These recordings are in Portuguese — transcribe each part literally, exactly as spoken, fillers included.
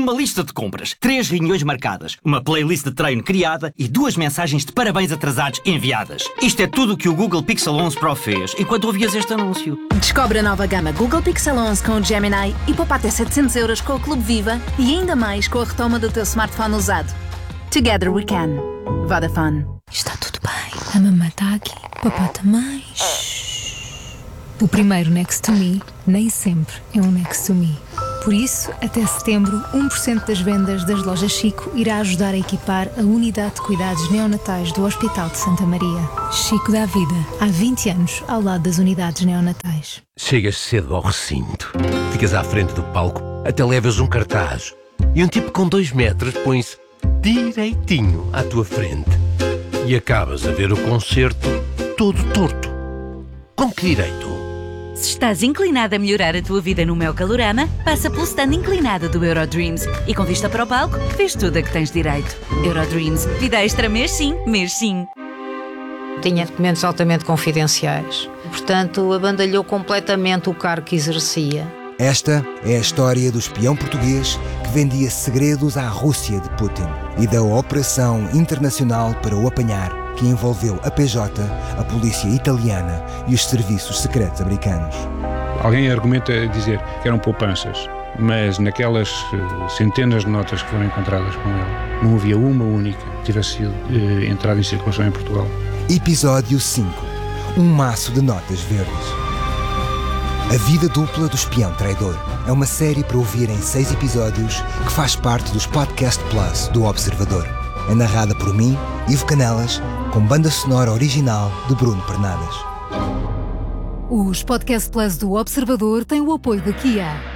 uma lista de compras, três reuniões marcadas, uma playlist de treino criada e duas mensagens de parabéns atrasados enviadas. Isto é tudo o que o Google Pixel onze Pro fez enquanto ouvias este anúncio. Descobre a nova gama Google Pixel onze com o Gemini e poupa até setecentos euros com o Clube Viva e ainda mais com a retoma do teu smartphone usado. Together we can. Vodafone. Está tudo bem. A mamãe está aqui. Papá também. O primeiro Next to Me nem sempre é um Next to Me. Por isso, até setembro, um por cento das vendas das lojas Chico irá ajudar a equipar a unidade de cuidados neonatais do Hospital de Santa Maria. Chico dá vida. Há vinte anos, ao lado das unidades neonatais. Chegas cedo ao recinto, ficas à frente do palco, até levas um cartaz e um tipo com dois metros põe-se direitinho à tua frente e acabas a ver o concerto todo torto. Com que direito? Se estás inclinado a melhorar a tua vida no Mel Calorama, passa pelo stand inclinado do Eurodreams e com vista para o palco, vês tudo a que tens direito. Eurodreams, vida extra mês sim, mês sim. Tinha documentos altamente confidenciais. Portanto, abandalhou completamente o cargo que exercia. Esta é a história do espião português que vendia segredos à Rússia de Putin e da operação internacional para o apanhar, que envolveu a P J, a polícia italiana e os serviços secretos americanos. Alguém argumenta dizer que eram poupanças, mas naquelas centenas de notas que foram encontradas com ele, não havia uma única que tivesse sido eh, entrada em circulação em Portugal. Episódio cinco. Um maço de notas verdes. A vida dupla do espião traidor é uma série para ouvir em seis episódios que faz parte dos Podcast Plus do Observador. É narrada por mim, Ivo Canelas, com banda sonora original de Bruno Pernadas. Os Podcast Plus do Observador têm o apoio da Kia.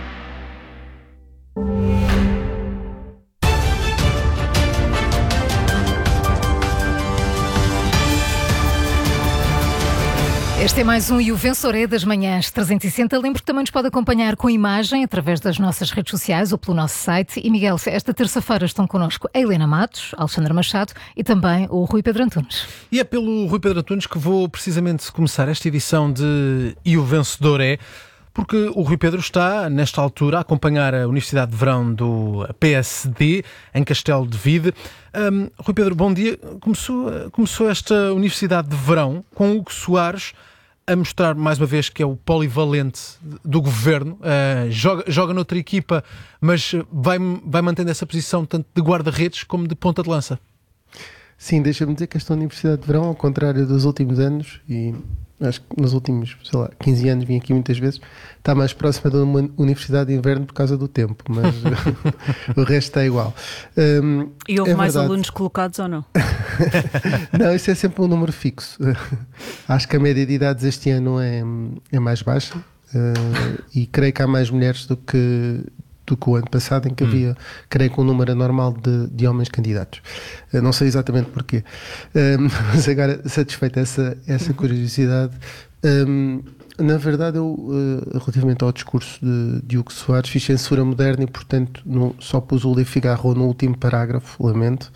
Este é mais um E o Vencedor é das Manhãs trezentos e sessenta. Lembro que também nos pode acompanhar com imagem através das nossas redes sociais ou pelo nosso site. E Miguel, esta terça-feira estão connosco a Helena Matos, Alexandre Machado e também o Rui Pedro Antunes. E é pelo Rui Pedro Antunes que vou precisamente começar esta edição de E o Vencedor é, porque o Rui Pedro está, nesta altura, a acompanhar a Universidade de Verão do P S D, em Castelo de Vide. Um, Rui Pedro, bom dia. Começou, começou esta Universidade de Verão com o Hugo Soares a mostrar mais uma vez que é o polivalente do governo, uh, joga, joga noutra equipa, mas vai, vai mantendo essa posição tanto de guarda-redes como de ponta de lança. Sim, deixa-me dizer que esta Universidade de Verão, ao contrário dos últimos anos, e acho que nos últimos, sei lá, quinze anos vim aqui muitas vezes, está mais próxima de uma Universidade de Inverno por causa do tempo, mas o resto está igual. Um, e houve é mais verdade. alunos colocados ou não? Não, isso é sempre um número fixo. Acho que a média de idades este ano é, é mais baixa uh, e creio que há mais mulheres do que do que o ano passado, em que hum. havia, creio que um número anormal de, de homens candidatos. Uh, não sei exatamente porquê. Uh, mas agora, satisfeita essa, essa curiosidade, um, na verdade, eu, uh, relativamente ao discurso de, de Hugo Soares, fiz censura moderna e, portanto, no, só pus o Le Figaro no último parágrafo, lamento,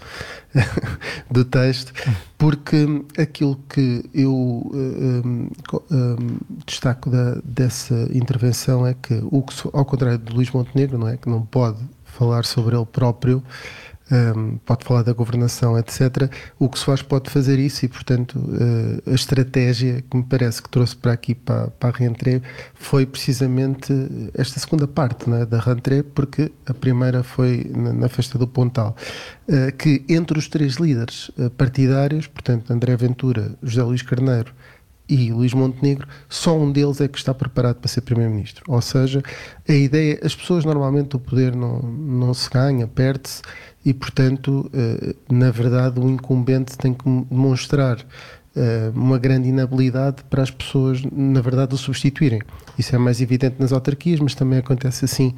do texto, porque aquilo que eu uh, um, um, destaco da, dessa intervenção é que, Hugo, ao contrário de Luís Montenegro, não é, que não pode falar sobre ele próprio, Um, pode falar da governação, etcétera. O que Soares pode fazer isso e, portanto, uh, a estratégia que me parece que trouxe para aqui, para, para a rentrée, foi precisamente esta segunda parte, né, da rentrée, porque a primeira foi na, na festa do Pontal, uh, que entre os três líderes uh, partidários, portanto, André Ventura, José Luís Carneiro e Luís Montenegro, só um deles é que está preparado para ser Primeiro-Ministro. Ou seja, a ideia, as pessoas normalmente o poder não, não se ganha, perde-se, e portanto, na verdade, o incumbente tem que demonstrar uma grande inabilidade para as pessoas, na verdade, o substituírem. Isso é mais evidente nas autarquias, mas também acontece assim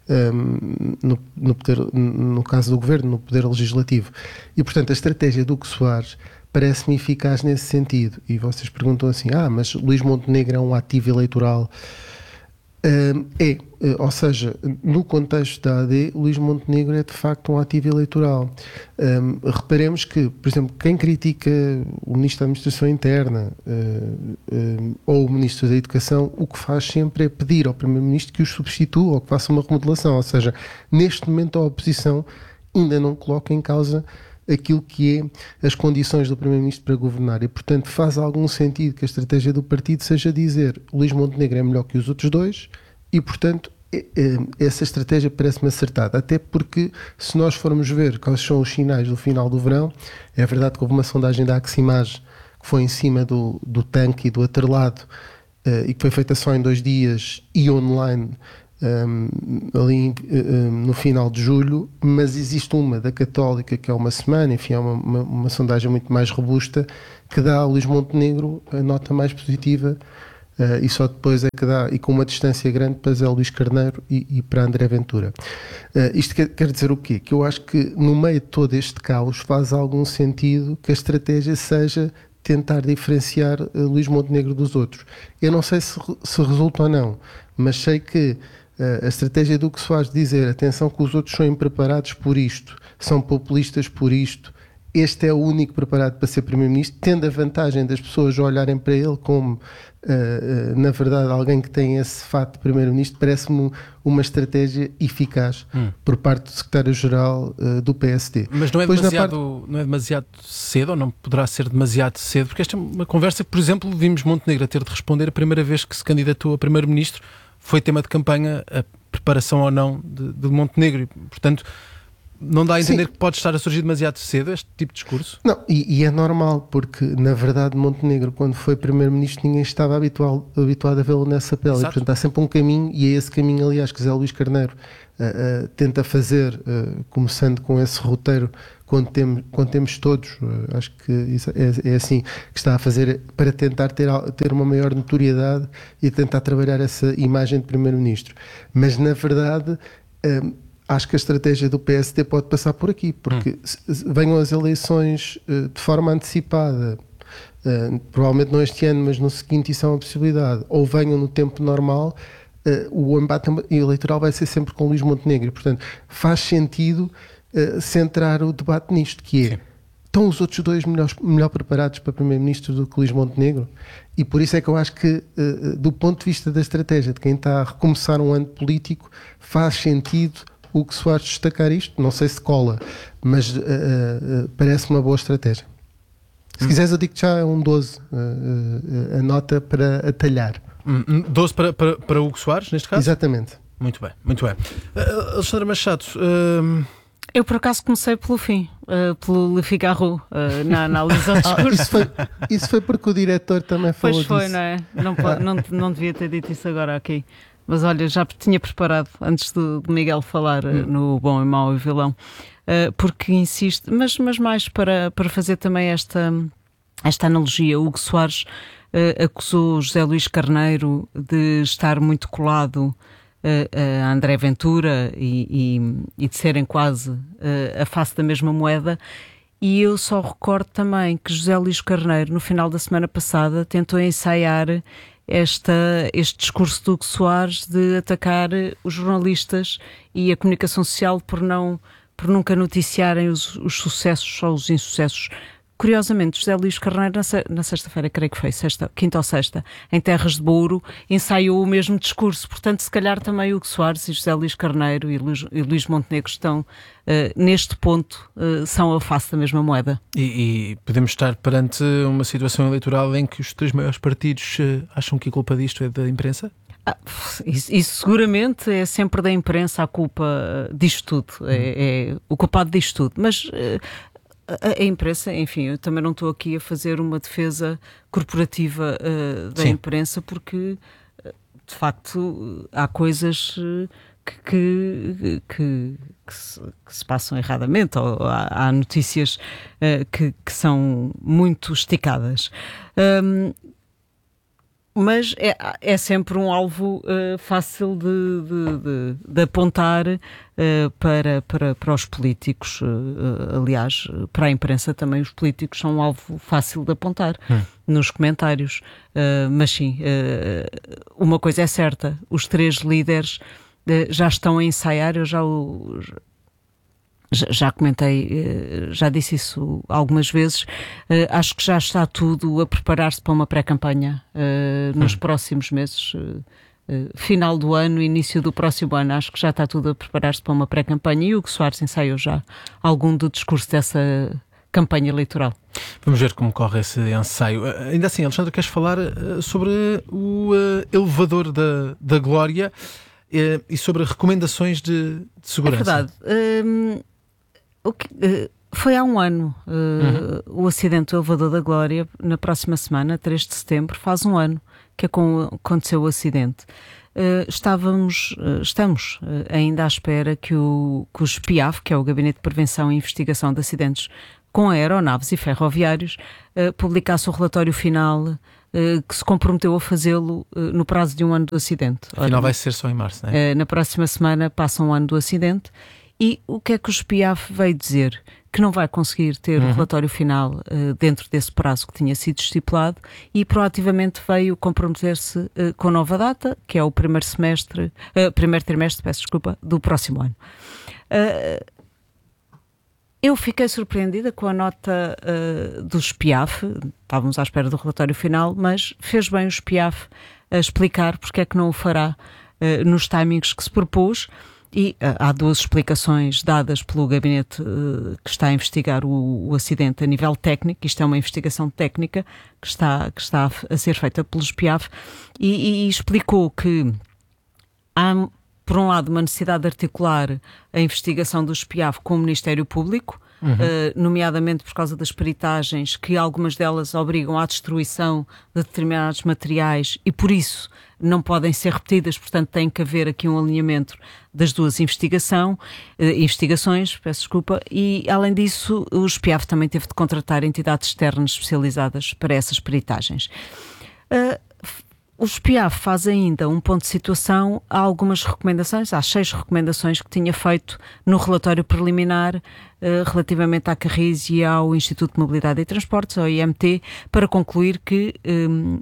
no, no, poder, no caso do Governo, no Poder Legislativo. E portanto, a estratégia do Hugo Soares parece-me eficaz nesse sentido. E vocês perguntam assim, ah, mas Luís Montenegro é um ativo eleitoral. Uh, é, uh, ou seja, no contexto da A D, Luís Montenegro é de facto um ativo eleitoral. Um, reparemos que, por exemplo, quem critica o Ministro da Administração Interna uh, uh, ou o Ministro da Educação, o que faz sempre é pedir ao Primeiro-Ministro que os substitua ou que faça uma remodelação. Ou seja, neste momento a oposição ainda não coloca em causa aquilo que é as condições do Primeiro-Ministro para governar, e portanto faz algum sentido que a estratégia do partido seja dizer Luís Montenegro é melhor que os outros dois, e portanto essa estratégia parece-me acertada, até porque se nós formos ver quais são os sinais do final do verão, é verdade que houve uma sondagem da Aximage que foi em cima do, do tanque e do atrelado uh, e que foi feita só em dois dias e online, Um, ali um, no final de julho, mas existe uma da Católica que é uma semana, enfim, é uma, uma, uma sondagem muito mais robusta que dá ao Luís Montenegro a nota mais positiva, uh, e só depois é que dá, e com uma distância grande, para Zé Luís Carneiro e, e para André Ventura. Uh, isto quer, quer dizer o quê? Que eu acho que no meio de todo este caos faz algum sentido que a estratégia seja tentar diferenciar uh, Luís Montenegro dos outros. Eu não sei se, se resulta ou não, mas sei que a estratégia do que Soares dizer, atenção que os outros são impreparados por isto, são populistas por isto, este é o único preparado para ser Primeiro-Ministro, tendo a vantagem das pessoas olharem para ele como, uh, uh, na verdade, alguém que tem esse fato de Primeiro-Ministro, parece-me uma estratégia eficaz hum. por parte do Secretário-Geral uh, do P S D. Mas não é, demasiado, parte... não é demasiado cedo, ou não poderá ser demasiado cedo? Porque esta é uma conversa que, por exemplo, vimos Montenegro a ter de responder a primeira vez que se candidatou a Primeiro-Ministro. Foi tema de campanha a preparação ou não de, de Montenegro, e, portanto, não dá a entender Sim. que pode estar a surgir demasiado cedo este tipo de discurso? Não, e, e é normal, porque na verdade Montenegro, quando foi Primeiro-Ministro, ninguém estava habitual, habituado a vê-lo nessa pele. E, portanto, há sempre um caminho, e é esse caminho, aliás, que Zé Luís Carneiro uh, uh, tenta fazer, uh, começando com esse roteiro, quando temos, quando temos todos, uh, acho que isso é, é assim, que está a fazer para tentar ter, ter uma maior notoriedade e tentar trabalhar essa imagem de Primeiro-Ministro. Mas, na verdade, uh, acho que a estratégia do P S D pode passar por aqui, porque hum. se venham as eleições uh, de forma antecipada, uh, provavelmente não este ano, mas no seguinte, isso é uma possibilidade, ou venham no tempo normal, uh, o embate eleitoral vai ser sempre com Luís Montenegro. Portanto, faz sentido uh, centrar o debate nisto, que é, Sim. estão os outros dois melhor, melhor preparados para Primeiro-Ministro do que Luís Montenegro? E por isso é que eu acho que, uh, do ponto de vista da estratégia de quem está a recomeçar um ano político, faz sentido o que Soares destacar isto. Não sei se cola, mas uh, uh, parece uma boa estratégia. Se hum. quiseres, eu digo que já é um doze, uh, uh, a nota para atalhar. Hum, doze para, para, para Hugo Soares, neste caso? Exatamente. Muito bem, muito bem. Uh, Alexandra Machado... Uh... Eu, por acaso, comecei pelo fim, uh, pelo Le Figaro, uh, na análise ao discurso. Ah, isso, foi, isso foi porque o diretor também falou disso. Pois foi, disso. não é? Não, pode, não, não devia ter dito isso agora aqui. Mas olha, já tinha preparado antes de Miguel falar hum. no Bom e Mau e Vilão, uh, porque insiste, mas, mas mais para, para fazer também esta, esta analogia. Hugo Soares uh, acusou José Luís Carneiro de estar muito colado uh, a André Ventura e, e, e de serem quase uh, a face da mesma moeda. E eu só recordo também que José Luís Carneiro, no final da semana passada, tentou ensaiar Esta, este discurso do Hugo Soares de atacar os jornalistas e a comunicação social por, não, por nunca noticiarem os, os sucessos ou os insucessos. Curiosamente, José Luís Carneiro, na, na sexta-feira, creio que foi, sexta, quinta ou sexta, em Terras de Bouro, ensaiou o mesmo discurso. Portanto, se calhar também Hugo Soares e José Luís Carneiro e Luís, e Luís Montenegro estão, uh, neste ponto, uh, são a face da mesma moeda. E, e podemos estar perante uma situação eleitoral em que os três maiores partidos uh, acham que a culpa disto é da imprensa? Ah, isso, isso seguramente é sempre da imprensa a culpa disto tudo. Hum. É, é o culpado disto tudo. Mas... Uh, A, a imprensa, enfim, eu também não estou aqui a fazer uma defesa corporativa uh, da Sim. imprensa, porque de facto há coisas que, que, que, que, se, que se passam erradamente, ou há, há notícias uh, que, que são muito esticadas. Um, mas é, é sempre um alvo uh, fácil de, de, de, de apontar uh, para, para, para os políticos. Uh, aliás, para a imprensa também os políticos são um alvo fácil de apontar hum. nos comentários. Uh, mas sim, uh, uma coisa é certa, os três líderes uh, já estão a ensaiar, eu já o... Já, já comentei, já disse isso algumas vezes, acho que já está tudo a preparar-se para uma pré-campanha uh, nos hum. próximos meses, uh, uh, final do ano, início do próximo ano, acho que já está tudo a preparar-se para uma pré-campanha e o Hugo Soares ensaiou já algum do discurso dessa campanha eleitoral. Vamos ver como corre esse ensaio. Uh, ainda assim, Alexandre, queres falar uh, sobre o uh, elevador da, da Glória uh, e sobre recomendações de, de segurança? É verdade. Um, O que, uh, foi há um ano uh, uhum. o acidente do elevador da Glória. Na próxima semana, três de setembro, faz um ano que aconteceu o acidente. Uh, estávamos, uh, estamos uh, ainda à espera que o, que o SPIAF, que é o Gabinete de Prevenção e Investigação de Acidentes com Aeronaves e Ferroviários, uh, publicasse o relatório final uh, que se comprometeu a fazê-lo uh, no prazo de um ano do acidente. Afinal Ora, vai ser só em março, não é? Uh, na próxima semana passa um ano do acidente. E o que é que o SPIAF veio dizer? Que não vai conseguir ter uhum. o relatório final uh, dentro desse prazo que tinha sido estipulado e proativamente veio comprometer-se uh, com nova data, que é o primeiro semestre, uh, primeiro trimestre, peço desculpa, do próximo ano. Uh, eu fiquei surpreendida com a nota uh, do SPIAF, estávamos à espera do relatório final, mas fez bem o SPIAF a explicar porque é que não o fará uh, nos timings que se propôs. E uh, há duas explicações dadas pelo gabinete uh, que está a investigar o, o acidente a nível técnico. Isto é uma investigação técnica que está, que está a ser feita pelo SPIAF e, e explicou que há, por um lado, uma necessidade de articular a investigação do SPIAF com o Ministério Público, uhum. uh, nomeadamente por causa das peritagens, que algumas delas obrigam à destruição de determinados materiais e, por isso, não podem ser repetidas, portanto tem que haver aqui um alinhamento das duas investigação, eh, investigações, peço desculpa, e além disso o SPIAF também teve de contratar entidades externas especializadas para essas peritagens. Uh, o SPIAF faz ainda um ponto de situação a algumas recomendações, há seis recomendações que tinha feito no relatório preliminar uh, relativamente à Carris e ao Instituto de Mobilidade e Transportes, ao I M T, para concluir que um,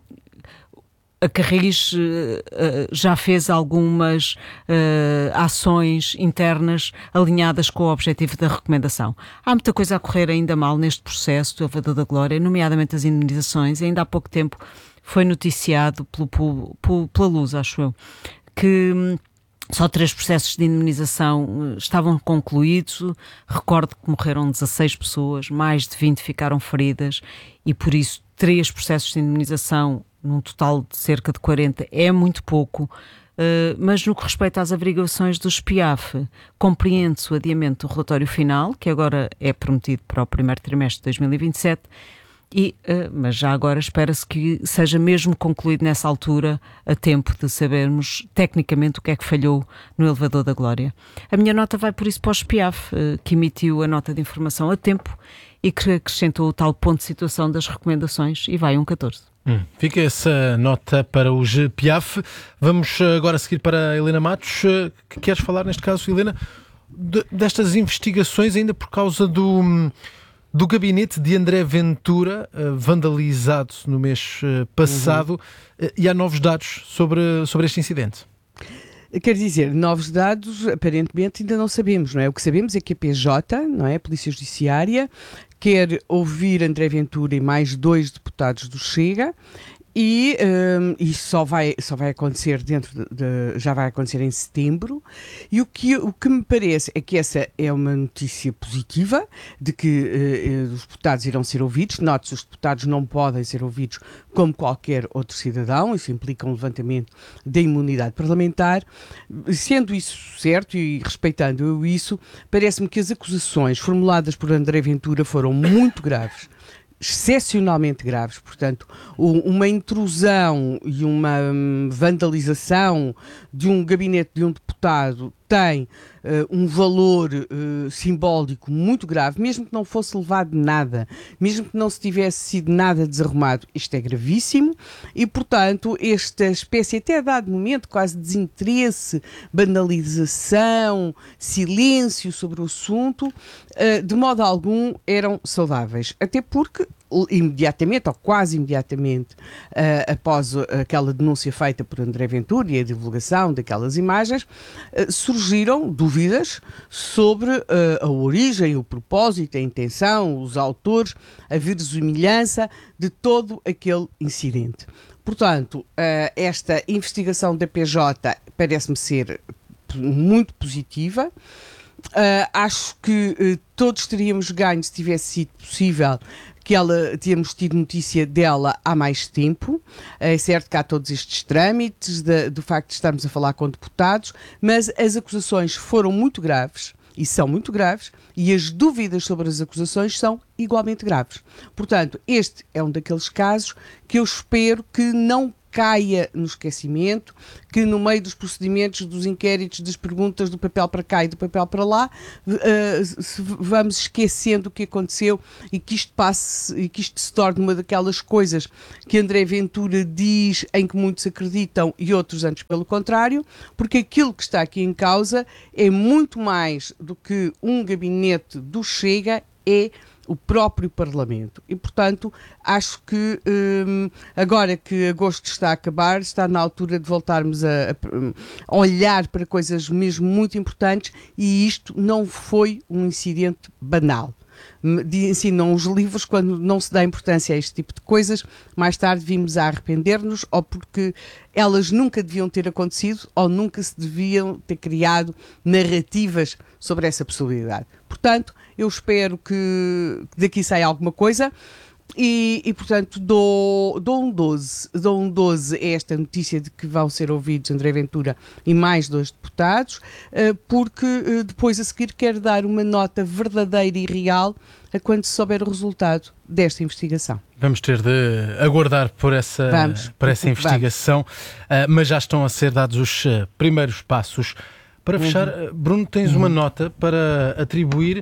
a Carris uh, uh, já fez algumas uh, ações internas alinhadas com o objetivo da recomendação. Há muita coisa a correr ainda mal neste processo do elevador da Glória, nomeadamente as indemnizações. Ainda há pouco tempo foi noticiado pelo, pelo, pelo, pela Luz, acho eu, que hum, só três processos de indemnização estavam concluídos. Recordo que morreram dezasseis pessoas, mais de vinte ficaram feridas e, por isso, três processos de indemnização num total de cerca de quarenta, é muito pouco, uh, mas no que respeita às averiguações do SPIAF, compreende-se o adiamento do relatório final, que agora é prometido para o primeiro trimestre de dois mil e vinte e sete, e, uh, mas já agora espera-se que seja mesmo concluído nessa altura, a tempo de sabermos tecnicamente o que é que falhou no elevador da Glória. A minha nota vai por isso para o SPIAF, uh, que emitiu a nota de informação a tempo e que acrescentou o tal ponto de situação das recomendações e vai um catorze. Hum, fica essa nota para o SPIAF. Vamos agora seguir para a Helena Matos. Que queres falar neste caso, Helena, de, destas investigações ainda por causa do, do gabinete de André Ventura, uh, vandalizado no mês uh, passado, uhum. uh, e há novos dados sobre, sobre este incidente. Quer dizer, novos dados aparentemente ainda não sabemos, não é? O que sabemos é que a P J, não é? A Polícia Judiciária, quer ouvir André Ventura e mais dois deputados do Chega e um, isso só vai, só vai acontecer dentro de, de, já vai acontecer em setembro e o que, o que me parece é que essa é uma notícia positiva de que uh, os deputados irão ser ouvidos. Note-se, os deputados não podem ser ouvidos como qualquer outro cidadão, isso implica um levantamento da imunidade parlamentar. Sendo isso certo e respeitando isso, parece-me que as acusações formuladas por André Ventura foram muito graves, excepcionalmente graves, portanto, uma intrusão e uma vandalização de um gabinete de um deputado tem uh, um valor uh, simbólico muito grave, mesmo que não fosse levado nada, mesmo que não se tivesse sido nada desarrumado, isto é gravíssimo e, portanto, esta espécie, até a dado momento, quase de desinteresse, banalização, silêncio sobre o assunto, uh, de modo algum eram saudáveis. Até porque imediatamente, ou quase imediatamente, uh, após aquela denúncia feita por André Ventura e a divulgação daquelas imagens, uh, surgiram dúvidas sobre uh, a origem, o propósito, a intenção, os autores, a verosimilhança de todo aquele incidente. Portanto, uh, esta investigação da P J parece-me ser muito positiva. Uh, acho que uh, todos teríamos ganho se tivesse sido possível que ela, tínhamos tido notícia dela há mais tempo. É certo que há todos estes trâmites de, do facto de estarmos a falar com deputados, mas as acusações foram muito graves e são muito graves e as dúvidas sobre as acusações são igualmente graves. Portanto, este é um daqueles casos que eu espero que não caia no esquecimento, que no meio dos procedimentos, dos inquéritos, das perguntas do papel para cá e do papel para lá, uh, vamos esquecendo o que aconteceu e que isto passe, e que isto se torne uma daquelas coisas que André Ventura diz em que muitos acreditam e outros antes pelo contrário, porque aquilo que está aqui em causa é muito mais do que um gabinete do Chega, é o próprio Parlamento. E, portanto, acho que hum, agora que agosto está a acabar, está na altura de voltarmos a, a olhar para coisas mesmo muito importantes e isto não foi um incidente banal. Ensinam os livros quando não se dá importância a este tipo de coisas, mais tarde vimos a arrepender-nos ou porque elas nunca deviam ter acontecido ou nunca se deviam ter criado narrativas sobre essa possibilidade. Portanto, eu espero que daqui saia alguma coisa e, e portanto, dou, dou um doze. Dou um doze a esta notícia de que vão ser ouvidos André Ventura e mais dois deputados, porque depois a seguir quero dar uma nota verdadeira e real a quando se souber o resultado desta investigação. Vamos ter de aguardar por essa, Vamos. por essa investigação, uh, mas já estão a ser dados os uh, primeiros passos. Para fechar, uhum. Bruno, tens uhum. uma nota para atribuir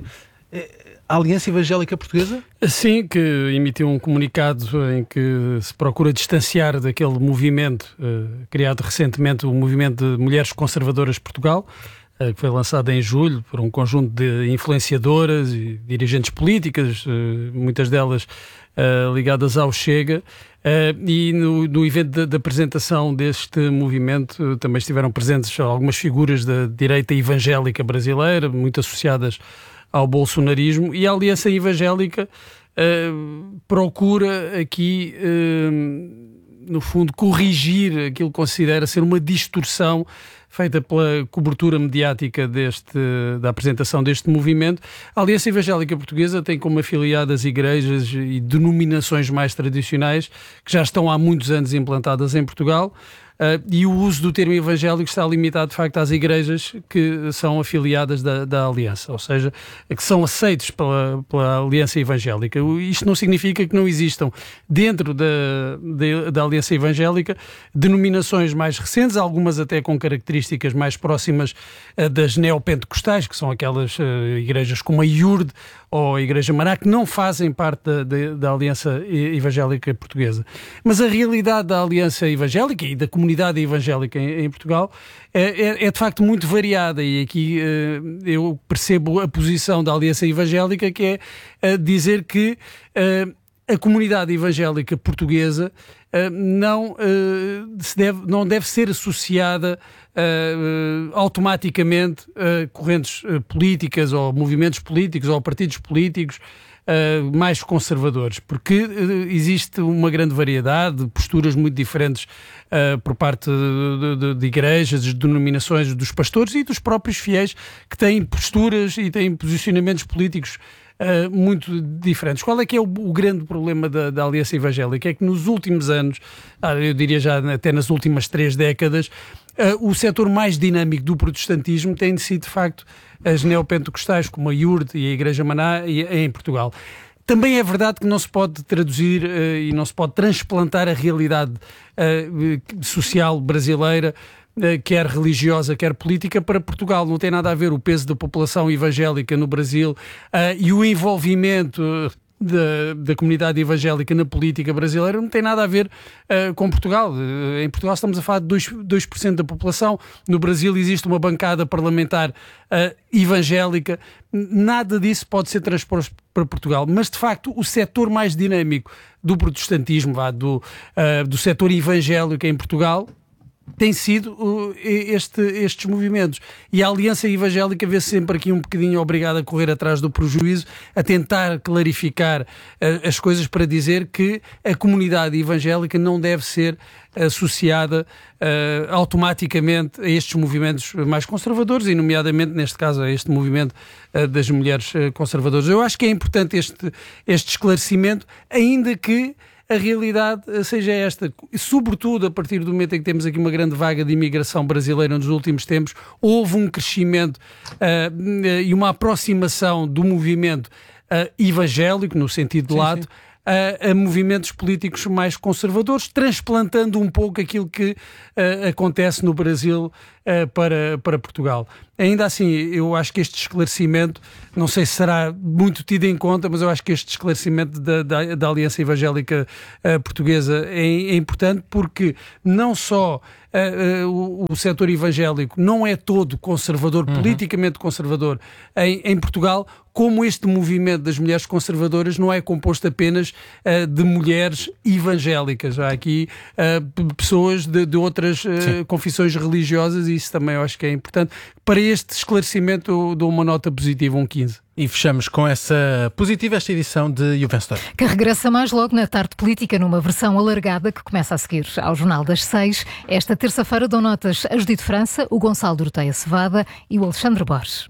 à Aliança Evangélica Portuguesa? Sim, que emitiu um comunicado em que se procura distanciar daquele movimento uh, criado recentemente, o Movimento de Mulheres Conservadoras de Portugal, uh, que foi lançado em julho por um conjunto de influenciadoras e dirigentes políticas, uh, muitas delas uh, ligadas ao Chega. Uh, e no, no evento de, de apresentação deste movimento uh, também estiveram presentes algumas figuras da direita evangélica brasileira, muito associadas ao bolsonarismo, e a Aliança Evangélica uh, procura aqui, uh, no fundo, corrigir aquilo que considera ser uma distorção feita pela cobertura mediática deste, da apresentação deste movimento. A Aliança Evangélica Portuguesa tem como afiliadas igrejas e denominações mais tradicionais que já estão há muitos anos implantadas em Portugal. Uh, e o uso do termo evangélico está limitado, de facto, às igrejas que são afiliadas da, da Aliança, ou seja, que são aceitos pela, pela Aliança Evangélica. Isto não significa que não existam, dentro da, da, da Aliança Evangélica, denominações mais recentes, algumas até com características mais próximas uh, das neopentecostais, que são aquelas uh, igrejas como a I U R D ou a Igreja Maná, que não fazem parte da, da, da Aliança Evangélica Portuguesa. Mas a realidade da Aliança Evangélica e da comunidade evangélica em, em Portugal é, é, é de facto muito variada, e aqui uh, eu percebo a posição da Aliança Evangélica, que é uh, dizer que uh, a comunidade evangélica portuguesa uh, não, uh, se deve, não deve ser associada uh, uh, automaticamente a correntes uh, políticas ou movimentos políticos ou partidos políticos uh, mais conservadores, porque uh, existe uma grande variedade de posturas muito diferentes uh, por parte de, de, de igrejas, de denominações dos pastores e dos próprios fiéis, que têm posturas e têm posicionamentos políticos Uh, muito diferentes. Qual é que é o, o grande problema da, da Aliança Evangélica? É que nos últimos anos, ah, eu diria já até nas últimas três décadas, uh, o setor mais dinâmico do protestantismo tem sido, de facto, as neopentecostais, como a I U R D e a Igreja Maná em Portugal. Também é verdade que não se pode traduzir uh, e não se pode transplantar a realidade uh, social brasileira quer religiosa, quer política, para Portugal. Não tem nada a ver o peso da população evangélica no Brasil e o envolvimento Da, da comunidade evangélica na política brasileira não tem nada a ver uh, com Portugal. Uh, em Portugal estamos a falar de dois por cento da população. No Brasil existe uma bancada parlamentar uh, evangélica. Nada disso pode ser transposto para Portugal. Mas, de facto, o setor mais dinâmico do protestantismo, vá, do, uh, do setor evangélico em Portugal, tem sido uh, este, estes movimentos. E a Aliança Evangélica vê-se sempre aqui um bocadinho obrigada a correr atrás do prejuízo, a tentar clarificar uh, as coisas para dizer que a comunidade evangélica não deve ser associada uh, automaticamente a estes movimentos mais conservadores e, nomeadamente, neste caso, a este movimento uh, das mulheres uh, conservadoras. Eu acho que é importante este, este esclarecimento, ainda que a realidade seja esta, sobretudo a partir do momento em que temos aqui uma grande vaga de imigração brasileira nos últimos tempos. Houve um crescimento uh, e uma aproximação do movimento uh, evangélico, no sentido de Sim, lato, sim. A, a movimentos políticos mais conservadores, transplantando um pouco aquilo que uh, acontece no Brasil uh, para, para Portugal. Ainda assim, eu acho que este esclarecimento, não sei se será muito tido em conta, mas eu acho que este esclarecimento da, da, da Aliança Evangélica uh, Portuguesa é, é importante, porque não só uh, uh, o, o setor evangélico não é todo conservador, uhum. politicamente conservador em, em Portugal, como este movimento das mulheres conservadoras não é composto apenas uh, de mulheres evangélicas. Há aqui uh, pessoas de, de outras uh, confissões religiosas, e isso também eu acho que é importante. Para este esclarecimento eu dou uma nota positiva, um quinze. E fechamos com essa positiva esta edição de E o Vencedor, que regressa mais logo na Tarde Política, numa versão alargada que começa a seguir ao Jornal das Seis. Esta terça-feira dão notas a Judite França, o Gonçalo Doroteia Cevada e o Alexandre Borges.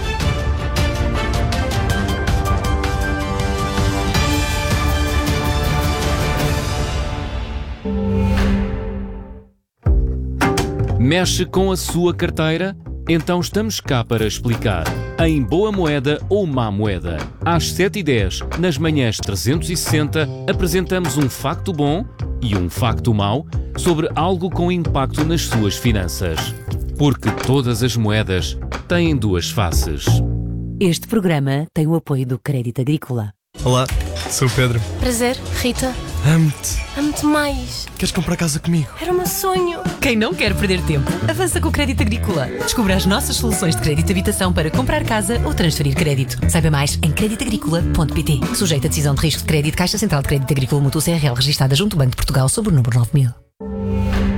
Mexe com a sua carteira? Então estamos cá para explicar. Em boa moeda ou má moeda. Às sete e dez, nas manhãs trezentos e sessenta, apresentamos um facto bom e um facto mau sobre algo com impacto nas suas finanças. Porque todas as moedas têm duas faces. Este programa tem o apoio do Crédito Agrícola. Olá, sou o Pedro. Prazer, Rita. Amo-te. Amo-te mais. Queres comprar casa comigo? Era o meu sonho. Quem não quer perder tempo, avança com o Crédito Agrícola. Descubra as nossas soluções de crédito de habitação para comprar casa ou transferir crédito. Saiba mais em crédito agrícola ponto pt. Sujeito a decisão de risco de crédito, Caixa Central de Crédito Agrícola Mútuo C R L, registada junto ao Banco de Portugal sob o número nove mil.